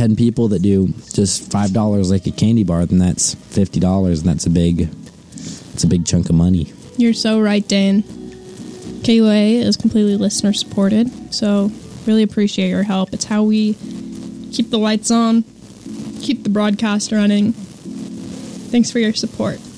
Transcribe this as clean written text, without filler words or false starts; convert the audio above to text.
10 people that do just $5 like a candy bar, then that's $50, and that's a big chunk of money. You're so right, Dane. KUA is completely listener supported, so really appreciate your help. It's how we keep the lights on, keep the broadcast running. Thanks for your support.